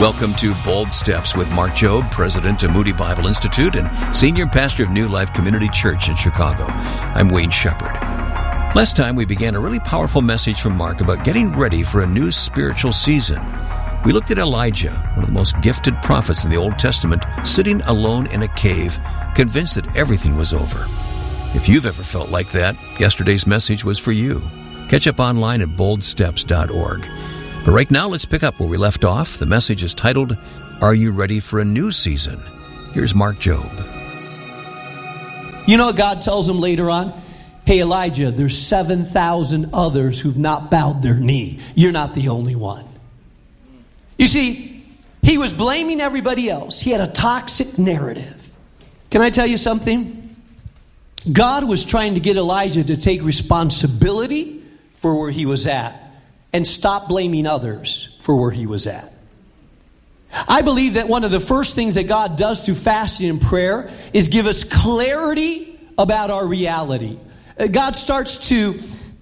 Welcome to Bold Steps with Mark Jobe, President of Moody Bible Institute and Senior Pastor of New Life Community Church in Chicago. I'm Wayne Shepherd. Last time we began a really powerful message from Mark about getting ready for a new spiritual season. We looked at Elijah, one of the most gifted prophets in the Old Testament, sitting alone in a cave, convinced that everything was over. If you've ever felt like that, yesterday's message was for you. Catch up online at boldsteps.org. But right now, let's pick up where we left off. The message is titled, Are You Ready for a New Season? Here's Mark Jobe. You know what God tells him later on? Hey, Elijah, there's 7,000 others who've not bowed their knee. You're not the only one. You see, he was blaming everybody else. He had a toxic narrative. Can I tell you something? God was trying to get Elijah to take responsibility for where he was at and stop blaming others for where he was at. I believe that one of the first things that God does through fasting and prayer is give us clarity about our reality. God starts to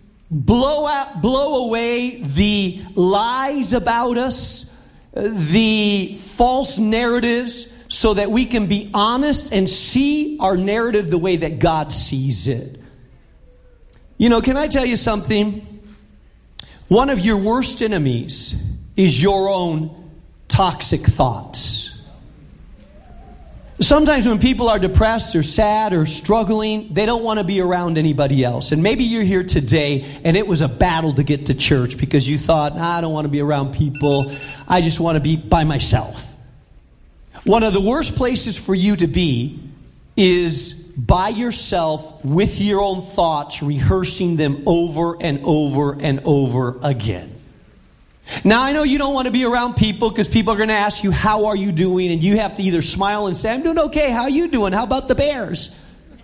blow away the lies about us, the false narratives, so that we can be honest and see our narrative the way that God sees it. You know, can I tell you something? One of your worst enemies is your own toxic thoughts. Sometimes when people are depressed or sad or struggling, they don't want to be around anybody else. And maybe you're here today and it was a battle to get to church because you thought, I don't want to be around people. I just want to be by myself. One of the worst places for you to be is by yourself with your own thoughts, rehearsing them over and over and over again. Now, I know you don't want to be around people because people are going to ask you, how are you doing? And you have to either smile and say, I'm doing okay. How are you doing? How about the Bears?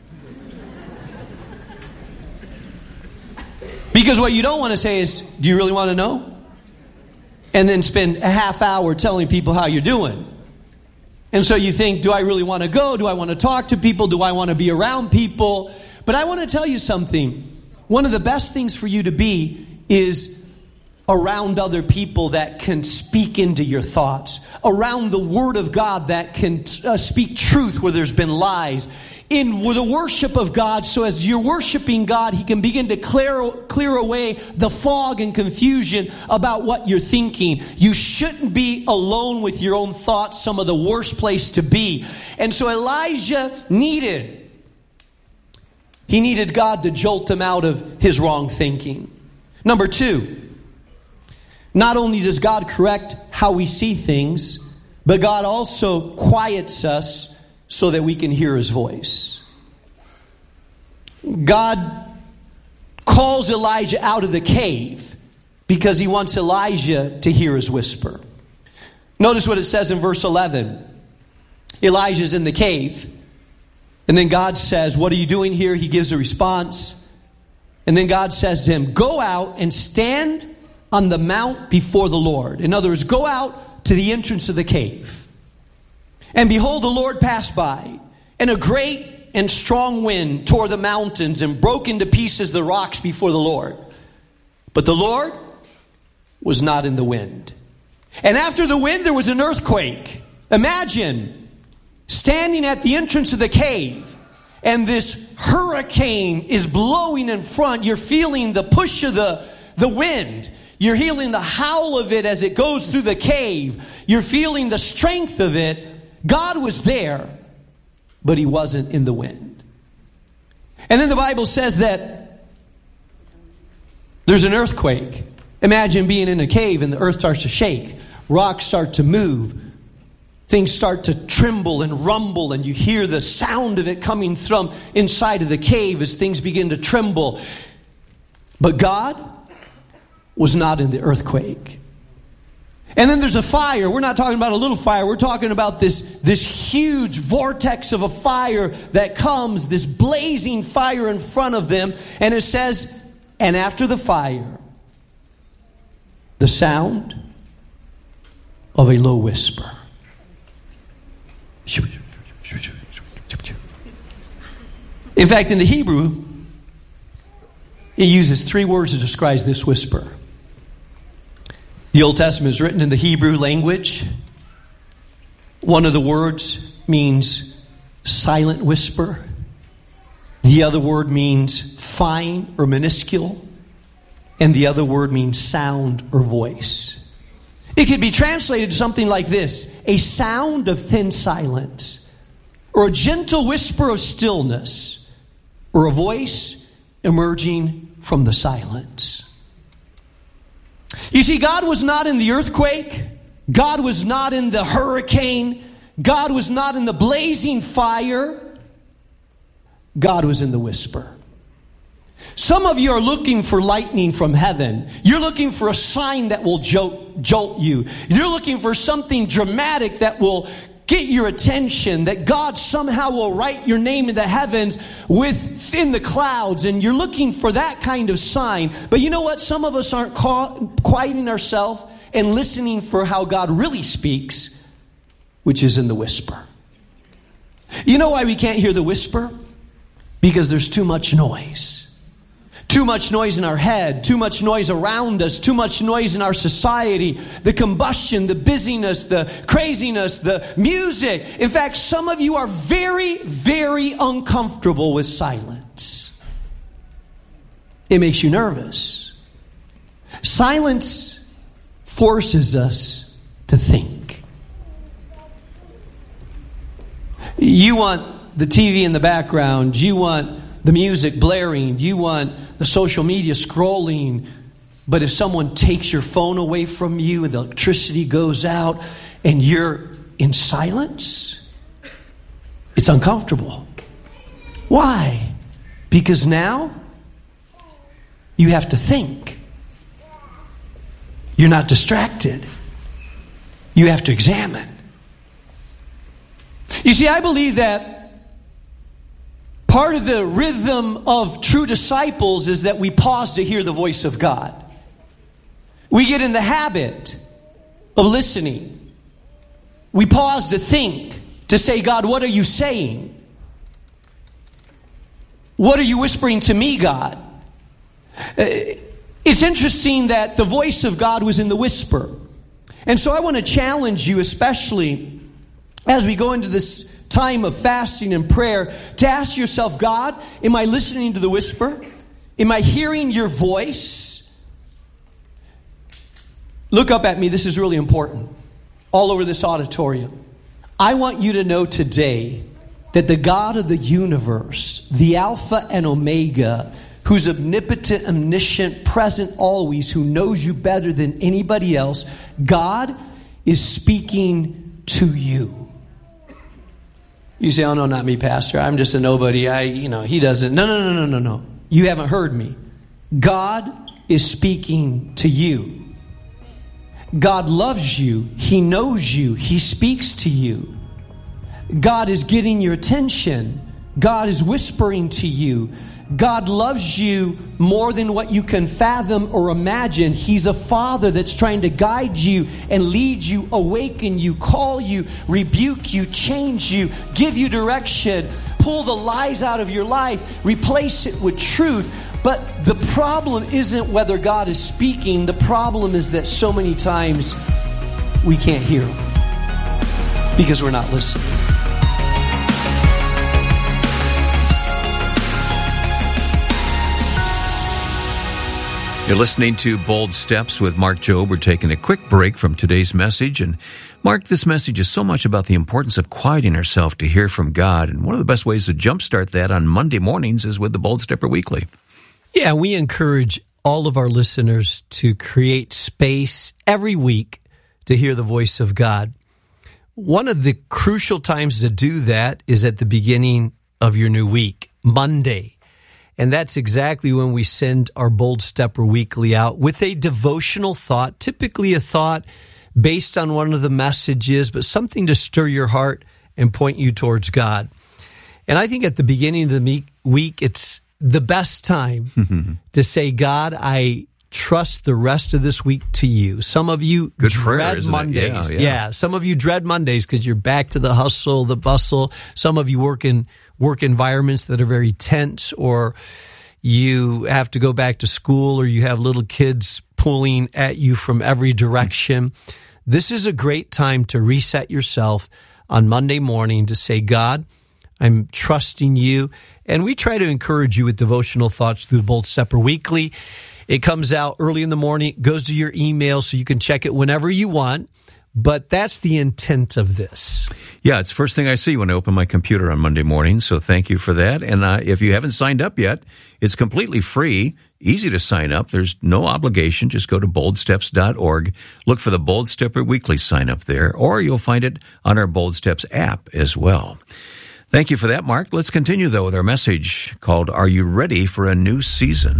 Because what you don't want to say is, do you really want to know? And then spend a half hour telling people how you're doing. And so you think, do I really want to go? Do I want to talk to people? Do I want to be around people? But I want to tell you something. One of the best things for you to be is around other people that can speak into your thoughts. Around the Word of God that can speak truth where there's been lies. In the worship of God, so as you're worshiping God, He can begin to clear away the fog and confusion about what you're thinking. You shouldn't be alone with your own thoughts, some of the worst place to be. And so Elijah needed God to jolt him out of his wrong thinking. Number two, not only does God correct how we see things, but God also quiets us so that we can hear His voice. God calls Elijah out of the cave because He wants Elijah to hear His whisper. Notice what it says in verse 11. Elijah's in the cave. And then God says, what are you doing here? He gives a response. And then God says to him, go out and stand on the mount before the Lord. In other words, go out to the entrance of the cave. And behold, the Lord passed by, and a great and strong wind tore the mountains and broke into pieces the rocks before the Lord. But the Lord was not in the wind. And after the wind, there was an earthquake. Imagine standing at the entrance of the cave, and this hurricane is blowing in front. You're feeling the push of the wind. You're feeling the howl of it as it goes through the cave. You're feeling the strength of it. God was there, but He wasn't in the wind. And then the Bible says that there's an earthquake. Imagine being in a cave and the earth starts to shake. Rocks start to move. Things start to tremble and rumble, and you hear the sound of it coming from inside of the cave as things begin to tremble. But God was not in the earthquake. And then there's a fire. We're not talking about a little fire. We're talking about this huge vortex of a fire that comes, this blazing fire in front of them. And it says, and after the fire, the sound of a low whisper. In fact, in the Hebrew, it uses 3 words to describe this whisper. The Old Testament is written in the Hebrew language. One of the words means silent whisper. The other word means fine or minuscule. And the other word means sound or voice. It could be translated something like this: a sound of thin silence, or a gentle whisper of stillness, or a voice emerging from the silence. You see, God was not in the earthquake. God was not in the hurricane. God was not in the blazing fire. God was in the whisper. Some of you are looking for lightning from heaven. You're looking for a sign that will jolt you. You're looking for something dramatic that will get your attention, that God somehow will write your name in the heavens within the clouds, and you're looking for that kind of sign. But you know what? Some of us aren't quieting ourselves and listening for how God really speaks, which is in the whisper. You know why we can't hear the whisper? Because there's too much noise. Too much noise in our head, too much noise around us, too much noise in our society, the combustion, the busyness, the craziness, the music. In fact, some of you are very, very uncomfortable with silence. It makes you nervous. Silence forces us to think. You want the TV in the background. You want the music blaring. You want the social media scrolling. But if someone takes your phone away from you and the electricity goes out and you're in silence, it's uncomfortable. Why? Because now you have to think. You're not distracted. You have to examine. You see, I believe that part of the rhythm of true disciples is that we pause to hear the voice of God. We get in the habit of listening. We pause to think, to say, God, what are you saying? What are you whispering to me, God? It's interesting that the voice of God was in the whisper. And so I want to challenge you, especially as we go into this time of fasting and prayer, to ask yourself, God, am I listening to the whisper? Am I hearing your voice? Look up at me. This is really important. All over this auditorium. I want you to know today that the God of the universe, the Alpha and Omega, who's omnipotent, omniscient, present always, who knows you better than anybody else, God is speaking to you. You say, oh, no, not me, Pastor. I'm just a nobody. He doesn't. No. You haven't heard me. God is speaking to you. God loves you. He knows you. He speaks to you. God is getting your attention. God is whispering to you. God loves you more than what you can fathom or imagine. He's a father that's trying to guide you and lead you, awaken you, call you, rebuke you, change you, give you direction, pull the lies out of your life, replace it with truth. But the problem isn't whether God is speaking. The problem is that so many times we can't hear him because we're not listening. You're listening to Bold Steps with Mark Jobe. We're taking a quick break from today's message. And Mark, this message is so much about the importance of quieting ourselves to hear from God. And one of the best ways to jumpstart that on Monday mornings is with the Bold Stepper Weekly. Yeah, we encourage all of our listeners to create space every week to hear the voice of God. One of the crucial times to do that is at the beginning of your new week, Monday. And that's exactly when we send our Bold Stepper Weekly out with a devotional thought, typically a thought based on one of the messages, but something to stir your heart and point you towards God. And I think at the beginning of the week, it's the best time to say, God, I trust the rest of this week to you. Some of you dread Mondays. Yeah, some of you dread Mondays because you're back to the hustle, the bustle. Some of you work in work environments that are very tense, or you have to go back to school, or you have little kids pulling at you from every direction. This is a great time to reset yourself, on Monday morning to say, God, I'm trusting you. And we try to encourage you with devotional thoughts through the Bold Stepper Weekly. It comes out early in the morning, goes to your email so you can check it whenever you want. But that's the intent of this. Yeah, it's the first thing I see when I open my computer on Monday morning, so thank you for that. And if you haven't signed up yet, it's completely free, easy to sign up. There's no obligation. Just go to boldsteps.org, look for the Bold Stepper Weekly sign up there, or you'll find it on our Bold Steps app as well. Thank you for that, Mark. Let's continue, though, with our message called, Are You Ready for a New Season?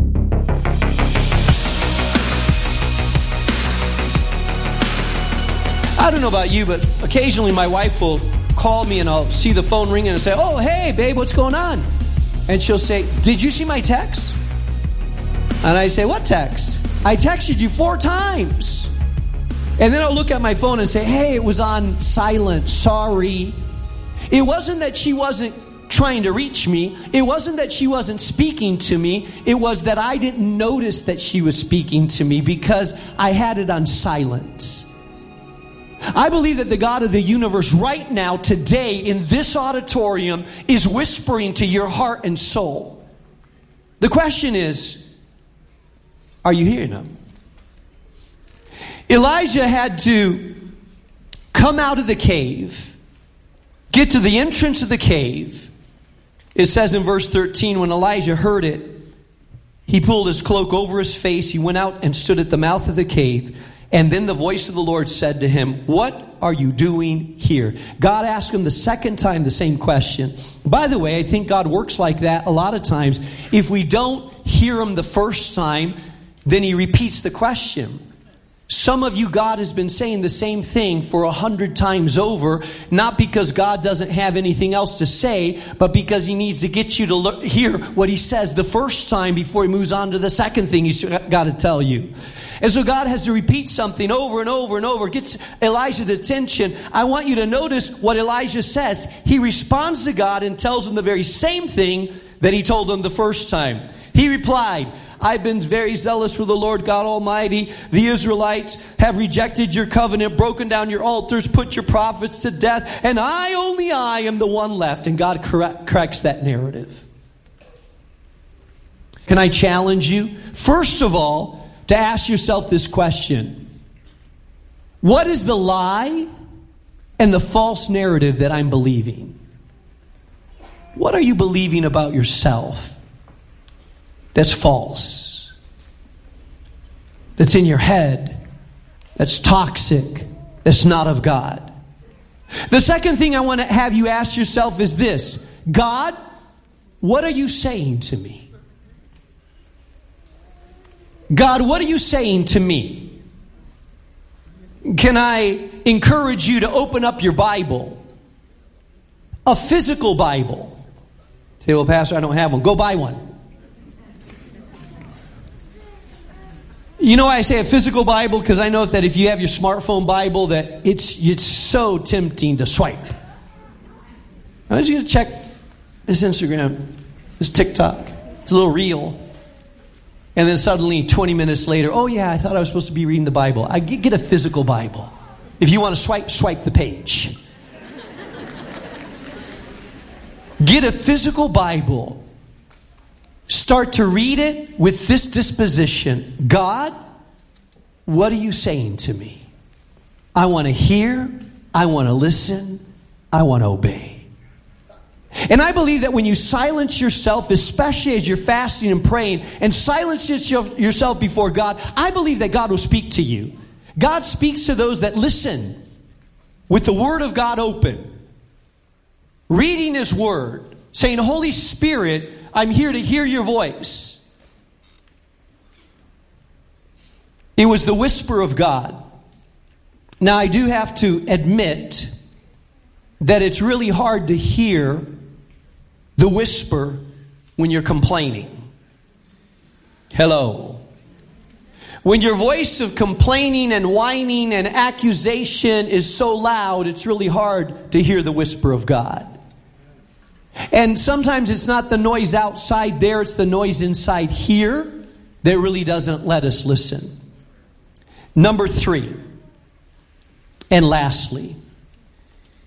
I don't know about you, but occasionally my wife will call me and I'll see the phone ringing and say, oh, hey, babe, what's going on? And she'll say, did you see my text? And I say, what text? I texted you 4 times. And then I'll look at my phone and say, hey, it was on silent, sorry. It wasn't that she wasn't trying to reach me. It wasn't that she wasn't speaking to me. It was that I didn't notice that she was speaking to me because I had it on silent. I believe that the God of the universe right now, today, in this auditorium, is whispering to your heart and soul. The question is, are you hearing him? Elijah had to come out of the cave, get to the entrance of the cave. It says in verse 13, when Elijah heard it, he pulled his cloak over his face. He went out and stood at the mouth of the cave. And then the voice of the Lord said to him, what are you doing here? God asked him the second time the same question. By the way, I think God works like that a lot of times. If we don't hear him the first time, then he repeats the question. Some of you, God has been saying the same thing for 100 times over, not because God doesn't have anything else to say, but because he needs to get you to hear what he says the first time before he moves on to the second thing he's got to tell you. And so God has to repeat something over and over and over. Gets Elijah's attention. I want you to notice what Elijah says. He responds to God and tells him the very same thing that he told him the first time. He replied, I've been very zealous for the Lord God Almighty. The Israelites have rejected your covenant, broken down your altars, put your prophets to death, and only I am the one left. And God corrects that narrative. Can I challenge you? First of all, to ask yourself this question. What is the lie and the false narrative that I'm believing? What are you believing about yourself that's false? That's in your head? That's toxic? That's not of God? The second thing I want to have you ask yourself is this. God, what are you saying to me? God, what are you saying to me? Can I encourage you to open up your Bible? A physical Bible. Say, well, Pastor, I don't have one. Go buy one. You know why I say a physical Bible? Because I know that if you have your smartphone Bible, that it's so tempting to swipe. I want you to check this Instagram, this TikTok. It's a little reel. And then suddenly, 20 minutes later, oh yeah, I thought I was supposed to be reading the Bible. I get a physical Bible. If you want to swipe the page. Get a physical Bible. Start to read it with this disposition. God, what are you saying to me? I want to hear. I want to listen. I want to obey. And I believe that when you silence yourself, especially as you're fasting and praying, and silence yourself before God, I believe that God will speak to you. God speaks to those that listen with the Word of God open, reading His Word, saying, Holy Spirit, I'm here to hear your voice. It was the whisper of God. Now, I do have to admit that it's really hard to hear the whisper when you're complaining. Hello. When your voice of complaining and whining and accusation is so loud, it's really hard to hear the whisper of God. And sometimes it's not the noise outside there, it's the noise inside here that really doesn't let us listen. Number 3, and lastly,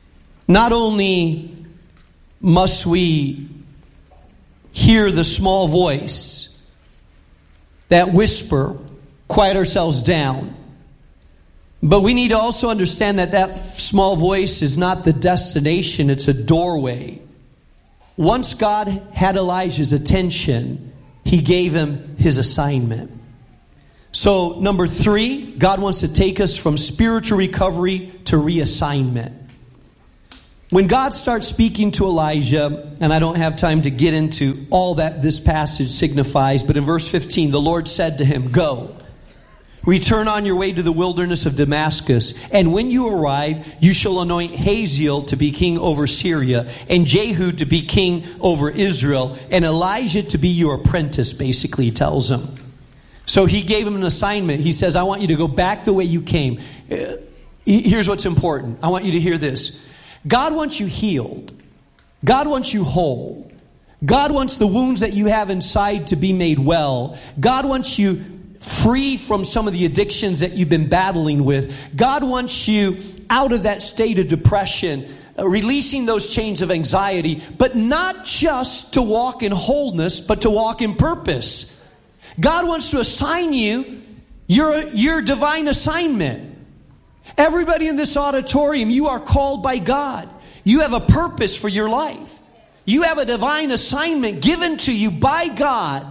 Not only must we hear the small voice, that whisper, quiet ourselves down, but we need to also understand that that small voice is not the destination, it's a doorway. Once God had Elijah's attention, he gave him his assignment. So, number 3, God wants to take us from spiritual recovery to reassignment. When God starts speaking to Elijah, and I don't have time to get into all that this passage signifies, but in verse 15, the Lord said to him, "Go, return on your way to the wilderness of Damascus, and when you arrive, you shall anoint Hazael to be king over Syria, and Jehu to be king over Israel, and Elijah to be your apprentice," basically he tells him. So he gave him an assignment. He says, I want you to go back the way you came. Here's what's important. I want you to hear this. God wants you healed. God wants you whole. God wants the wounds that you have inside to be made well. God wants you free from some of the addictions that you've been battling with. God wants you out of that state of depression, releasing those chains of anxiety, but not just to walk in wholeness, but to walk in purpose. God wants to assign you your divine assignment. Everybody in this auditorium, you are called by God. You have a purpose for your life. You have a divine assignment given to you by God.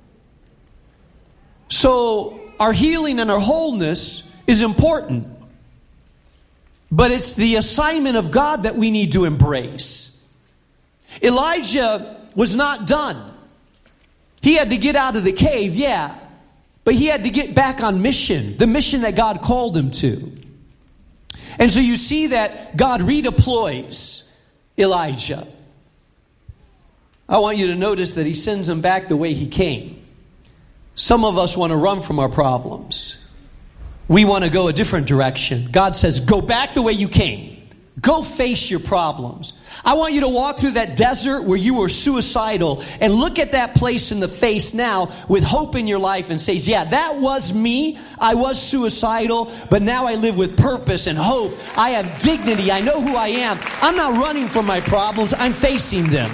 So our healing and our wholeness is important. But it's the assignment of God that we need to embrace. Elijah was not done. He had to get out of the cave, yeah. But he had to get back on mission. The mission that God called him to. And so you see that God redeploys Elijah. I want you to notice that he sends him back the way he came. Some of us want to run from our problems. We want to go a different direction. God says, go back the way you came. Go face your problems. I want you to walk through that desert where you were suicidal and look at that place in the face now with hope in your life and say, yeah, that was me. I was suicidal, but now I live with purpose and hope. I have dignity. I know who I am. I'm not running from my problems. I'm facing them.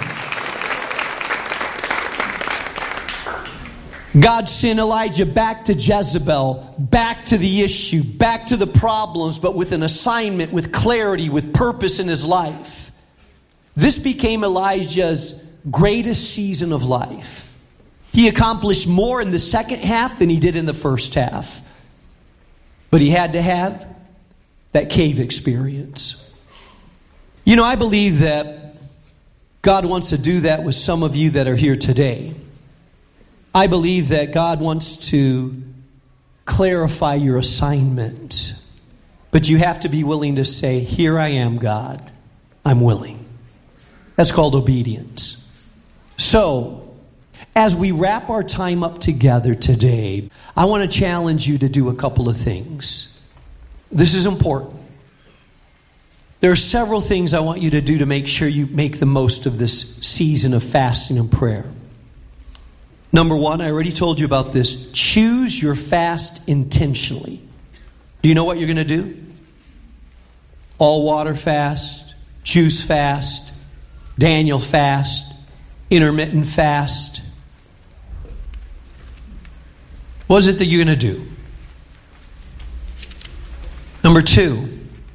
God sent Elijah back to Jezebel, back to the issue, back to the problems, but with an assignment, with clarity, with purpose in his life. This became Elijah's greatest season of life. He accomplished more in the second half than he did in the first half. But he had to have that cave experience. You know, I believe that God wants to do that with some of you that are here today. I believe that God wants to clarify your assignment. But you have to be willing to say, here I am, God. I'm willing. That's called obedience. So, as we wrap our time up together today, I want to challenge you to do a couple of things. This is important. There are several things I want you to do to make sure you make the most of this season of fasting and prayer. Number 1, I already told you about this. Choose your fast intentionally. Do you know what you're going to do? All water fast, juice fast, Daniel fast, intermittent fast. What is it that you're going to do? Number 2,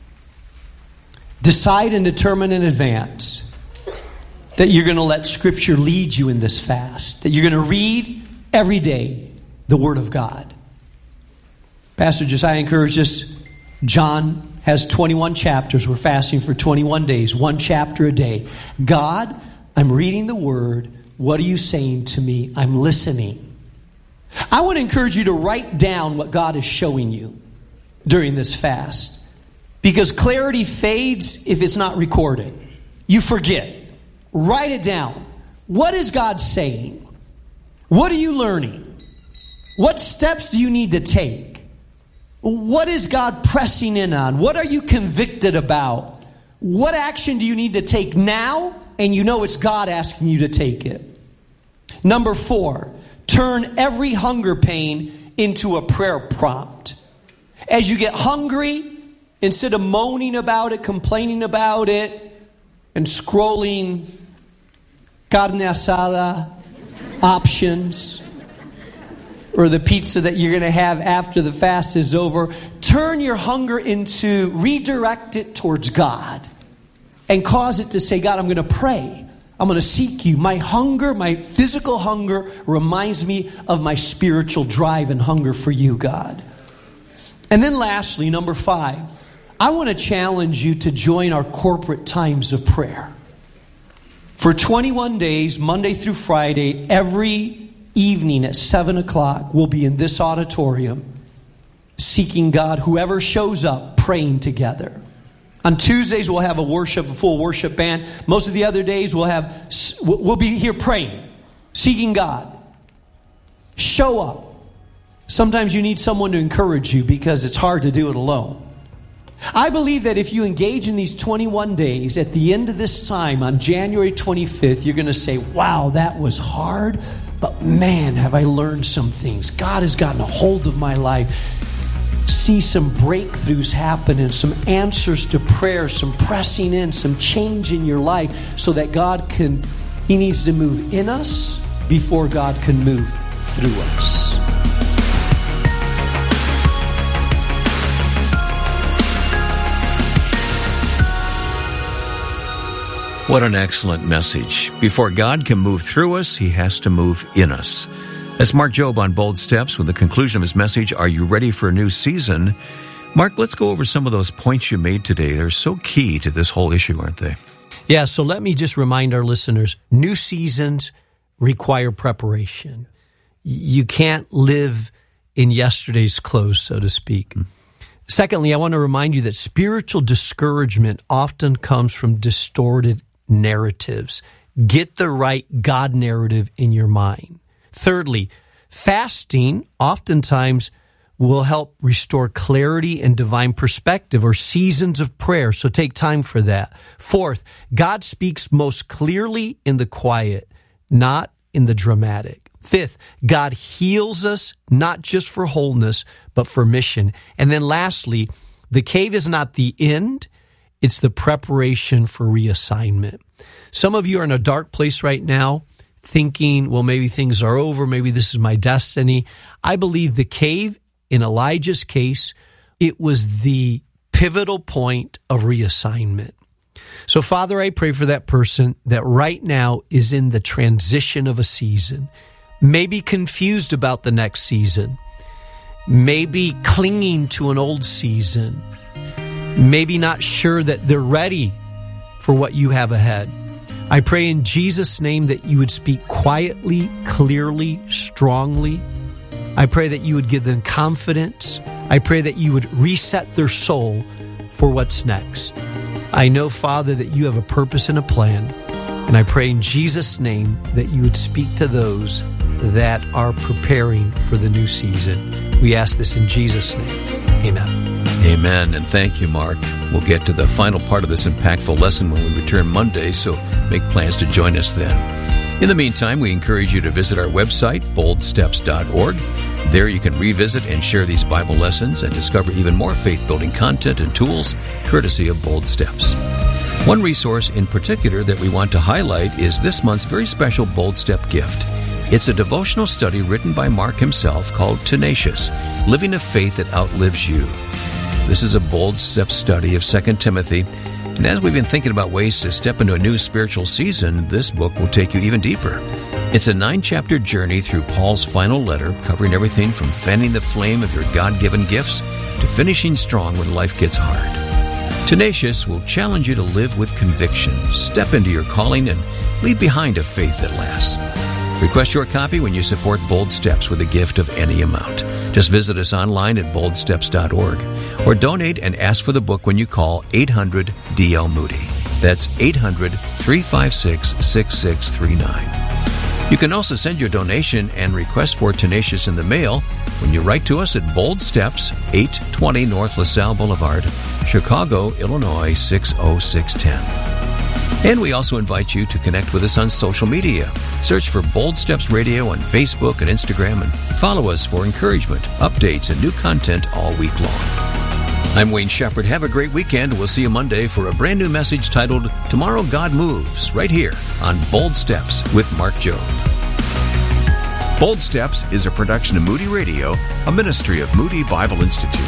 decide and determine in advance that you're going to let Scripture lead you in this fast. That you're going to read every day the Word of God. Pastor Josiah encouraged us. John has 21 chapters. We're fasting for 21 days. 1 chapter a day. God, I'm reading the Word. What are you saying to me? I'm listening. I want to encourage you to write down what God is showing you during this fast. Because clarity fades if it's not recorded. You forget. Write it down. What is God saying? What are you learning? What steps do you need to take? What is God pressing in on? What are you convicted about? What action do you need to take now? And you know it's God asking you to take it. Number 4, turn every hunger pain into a prayer prompt. As you get hungry, instead of moaning about it, complaining about it, and scrolling carne asada options or the pizza that you're going to have after the fast is over, turn your hunger into, redirect it towards God and cause it to say, God, I'm going to pray. I'm going to seek you. My hunger, my physical hunger reminds me of my spiritual drive and hunger for you, God. And then lastly, number 5, I want to challenge you to join our corporate times of prayer. For 21 days, Monday through Friday, every evening at 7 o'clock, we'll be in this auditorium seeking God. Whoever shows up, praying together. On Tuesdays, we'll have a full worship band. Most of the other days, we'll be here praying, seeking God. Show up. Sometimes you need someone to encourage you because it's hard to do it alone. I believe that if you engage in these 21 days, at the end of this time, on January 25th, you're going to say, wow, that was hard, but man, have I learned some things. God has gotten a hold of my life. See some breakthroughs happen and some answers to prayer, some pressing in, some change in your life so that He needs to move in us before God can move through us. What an excellent message. Before God can move through us, He has to move in us. That's Mark Jobe on Bold Steps with the conclusion of his message, Are You Ready for a New Season? Mark, let's go over some of those points you made today. They're so key to this whole issue, aren't they? Yeah, so let me just remind our listeners, new seasons require preparation. You can't live in yesterday's clothes, so to speak. Secondly, I want to remind you that spiritual discouragement often comes from distorted narratives. Get the right God narrative in your mind. Thirdly, fasting oftentimes will help restore clarity and divine perspective or seasons of prayer, so take time for that. Fourth, God speaks most clearly in the quiet, not in the dramatic. Fifth, God heals us not just for wholeness, but for mission. And then lastly, the cave is not the end, it's the preparation for reassignment. Some of you are in a dark place right now, thinking, well, maybe things are over, maybe this is my destiny. I believe the cave, in Elijah's case, it was the pivotal point of reassignment. So, Father, I pray for that person that right now is in the transition of a season, maybe confused about the next season, maybe clinging to an old season, maybe not sure that they're ready for what you have ahead. I pray in Jesus' name that you would speak quietly, clearly, strongly. I pray that you would give them confidence. I pray that you would reset their soul for what's next. I know, Father, that you have a purpose and a plan, and I pray in Jesus' name that you would speak to those that are preparing for the new season. We ask this in Jesus' name. Amen. Amen, and thank you, Mark. We'll get to the final part of this impactful lesson when we return Monday, so make plans to join us then. In the meantime, we encourage you to visit our website, boldsteps.org. There you can revisit and share these Bible lessons and discover even more faith-building content and tools courtesy of Bold Steps. One resource in particular that we want to highlight is this month's very special Bold Step gift. It's a devotional study written by Mark himself called Tenacious, Living a Faith That Outlives You. This is a Bold Step study of 2 Timothy, and as we've been thinking about ways to step into a new spiritual season, this book will take you even deeper. It's a 9-chapter journey through Paul's final letter, covering everything from fanning the flame of your God-given gifts to finishing strong when life gets hard. Tenacious will challenge you to live with conviction, step into your calling, and leave behind a faith that lasts. Request your copy when you support Bold Steps with a gift of any amount. Just visit us online at boldsteps.org or donate and ask for the book when you call 800-DL-MOODY. That's 800-356-6639. You can also send your donation and request for Tenacious in the mail when you write to us at Bold Steps, 820 North LaSalle Boulevard, Chicago, Illinois, 60610. And we also invite you to connect with us on social media. Search for Bold Steps Radio on Facebook and Instagram and follow us for encouragement, updates, and new content all week long. I'm Wayne Shepherd. Have a great weekend. We'll see you Monday for a brand new message titled Tomorrow God Moves, right here on Bold Steps with Mark Jobe. Bold Steps is a production of Moody Radio, a ministry of Moody Bible Institute.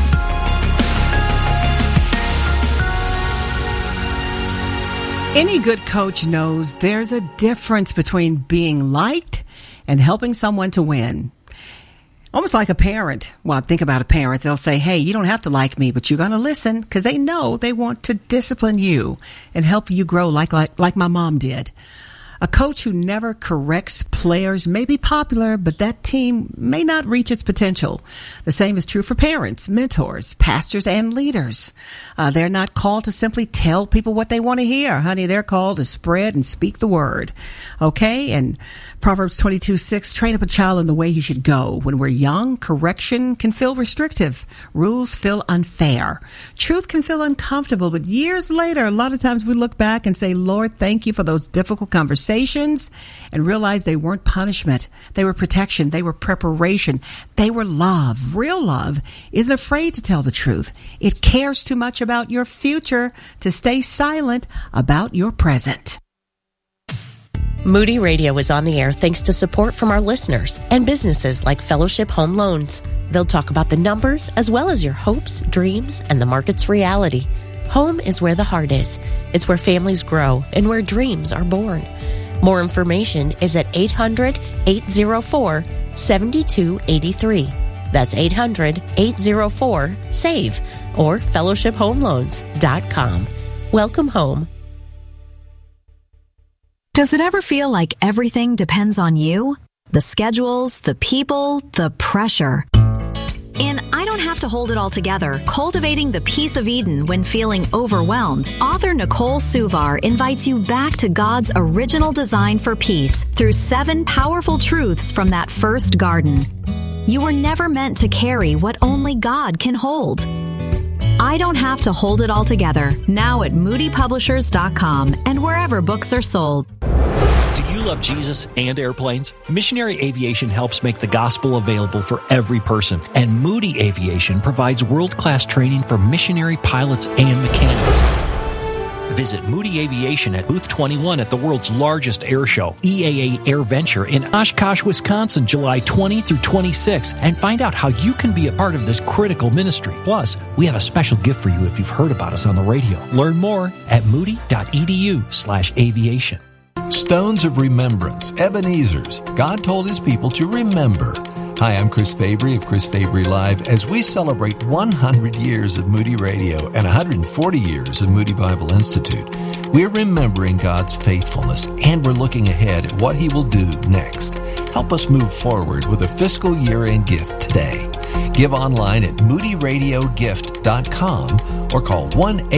Any good coach knows there's a difference between being liked and helping someone to win. Almost like a parent. Well, think about a parent. They'll say, hey, you don't have to like me, but you're going to listen because they know they want to discipline you and help you grow like my mom did. A coach who never corrects players may be popular, but that team may not reach its potential. The same is true for parents, mentors, pastors, and leaders. They're not called to simply tell people what they want to hear. Honey, they're called to spread and speak the word. Okay? And Proverbs 22:6, train up a child in the way he should go. When we're young, correction can feel restrictive. Rules feel unfair. Truth can feel uncomfortable, but years later, a lot of times we look back and say, Lord, thank you for those difficult conversations, and realize they weren't punishment. They were protection. They were preparation. They were love. Real love isn't afraid to tell the truth. It cares too much about your future to stay silent about your present. Moody Radio is on the air thanks to support from our listeners and businesses like Fellowship Home Loans. They'll talk about the numbers as well as your hopes, dreams, and the market's reality. Home is where the heart is. It's where families grow and where dreams are born. More information is at 800-804-7283. That's 800-804-SAVE or fellowshiphomeloans.com. Welcome home. Does it ever feel like everything depends on you? The schedules, the people, the pressure. In I Don't Have to Hold It All Together, Cultivating the Peace of Eden When Feeling Overwhelmed, author Nicole Suvar invites you back to God's original design for peace through 7 powerful truths from that first garden. You were never meant to carry what only God can hold. I Don't Have to Hold It All Together, now at moodypublishers.com and wherever books are sold. Do you love Jesus and airplanes? Missionary Aviation helps make the gospel available for every person, and Moody Aviation provides world-class training for missionary pilots and mechanics. Visit Moody Aviation at Booth 21 at the world's largest air show, EAA Air Venture in Oshkosh, Wisconsin, July 20 through 26, and find out how you can be a part of this critical ministry. Plus, we have a special gift for you if you've heard about us on the radio. Learn more at moody.edu/aviation. Stones of Remembrance, Ebenezer's. God told His people to remember. Hi, I'm Chris Fabry of Chris Fabry Live as we celebrate 100 years of Moody Radio and 140 years of Moody Bible Institute. We're remembering God's faithfulness and we're looking ahead at what He will do next. Help us move forward with a fiscal year-end gift today. Give online at moodyradiogift.com or call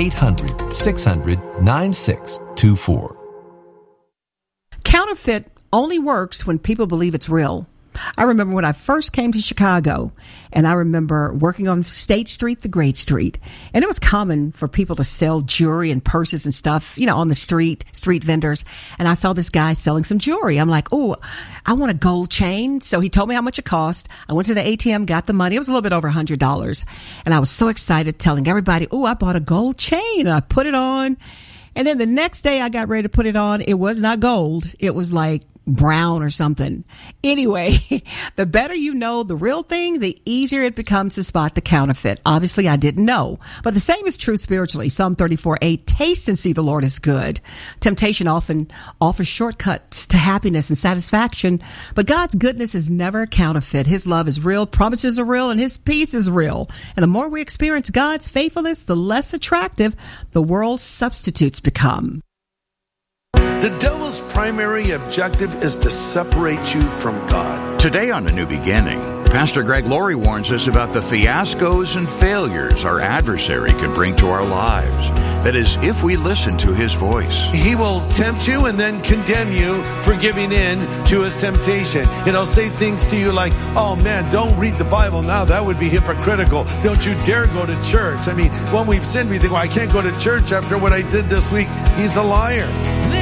1-800-600-9624. Counterfeit only works when people believe it's real. I remember when I first came to Chicago, and I remember working on State Street, the Great Street, and it was common for people to sell jewelry and purses and stuff, on the street vendors. And I saw this guy selling some jewelry. I'm like, oh, I want a gold chain. So he told me how much it cost. I went to the ATM, got the money. It was a little bit over $100. And I was so excited telling everybody, oh, I bought a gold chain. And I put it on. And then the next day I got ready to put it on. It was not gold. It was like brown or something. Anyway, the better you know the real thing, the easier it becomes to spot the counterfeit. Obviously, I didn't know. But the same is true spiritually. Psalm 34:8, taste and see the Lord is good. Temptation often offers shortcuts to happiness and satisfaction, but God's goodness is never counterfeit. His love is real, promises are real, and His peace is real. And the more we experience God's faithfulness, the less attractive the world's substitutes become. The devil's primary objective is to separate you from God. Today on A New Beginning, Pastor Greg Laurie warns us about the fiascos and failures our adversary can bring to our lives. That is, if we listen to his voice. He will tempt you and then condemn you for giving in to his temptation. And he'll say things to you like, oh man, don't read the Bible now. That would be hypocritical. Don't you dare go to church. I mean, when we've sinned, we think, well, I can't go to church after what I did this week. He's a liar.